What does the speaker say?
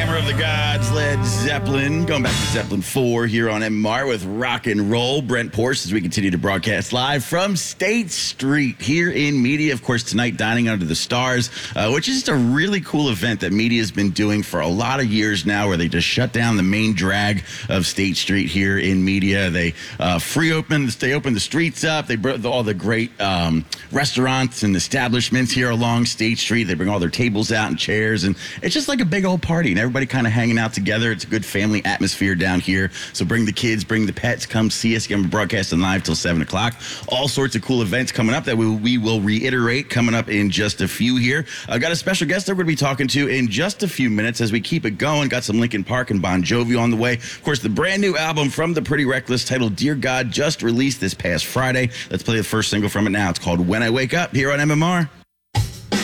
Hammer of the Gods, Led Zeppelin. Going back to Zeppelin 4 here on MMR with Rock and Roll. Brent Porsche as we continue to broadcast live from State Street here in Media. Of course, tonight, Dining Under the Stars, which is just a really cool event that Media's been doing for a lot of years now, where they just shut down the main drag of State Street here in Media. They stay open the streets up. They brought all the great restaurants and establishments here along State Street. They bring all their tables out and chairs, and it's just like a big old party, and everybody kind of hanging out together. It's a good family atmosphere down here. So bring the kids, bring the pets, come see us. We're broadcasting live till 7 o'clock. All sorts of cool events coming up that we will reiterate coming up in just a few here. I've got a special guest that we're going to be talking to in just a few minutes as we keep it going. Got some Linkin Park and Bon Jovi on the way. Of course, the brand new album from the Pretty Reckless titled Dear God just released this past Friday. Let's play the first single from it now. It's called When I Wake Up here on MMR.